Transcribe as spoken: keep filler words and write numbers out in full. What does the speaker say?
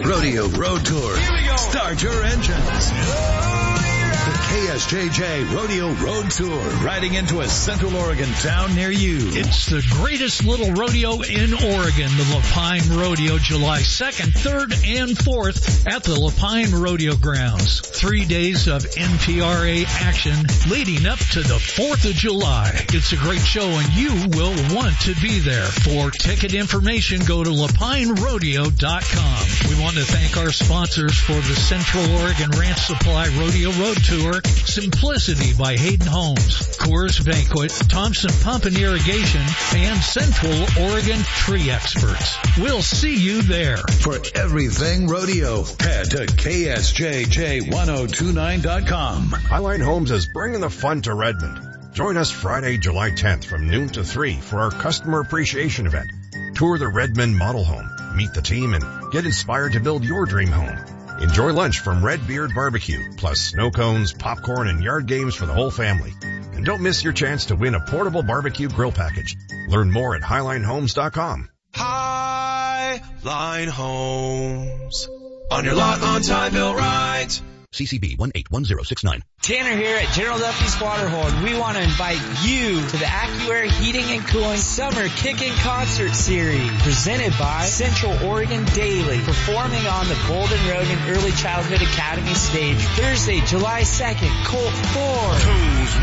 Rodeo Road Tour. Start your engines. The K S J J Rodeo Road Tour, riding into a Central Oregon town near you. It's the greatest little rodeo in Oregon, the Lapine Rodeo, July second, third, and fourth at the Lapine Rodeo Grounds. Three days of N P R A action leading up to the fourth of July. It's a great show and you will want to be there. For ticket information, go to lapine rodeo dot com. We want to thank our sponsors for the Central Oregon Ranch Supply Rodeo Road Tour. Simplicity by Hayden Homes, Coors Banquet, Thompson Pump and Irrigation, and Central Oregon Tree Experts. We'll see you there. For everything rodeo, head to K S J J ten twenty-nine dot com. Highline Homes is bringing the fun to Redmond. Join us Friday, July tenth from noon to three for our customer appreciation event. Tour the Redmond model home, meet the team, and get inspired to build your dream home. Enjoy lunch from Red Beard Barbecue, plus snow cones, popcorn, and yard games for the whole family. And don't miss your chance to win a portable barbecue grill package. Learn more at highline homes dot com. Highline Homes. On your lot, on time, built right. C C B one eight one zero six nine. Tanner here at General Duffy's Waterhole. We want to invite you to the AccuAir Heating and Cooling Summer Kickin' Concert Series, presented by Central Oregon Daily, performing on the Golden Rogan Early Childhood Academy stage Thursday, July second, Colt four. Tunes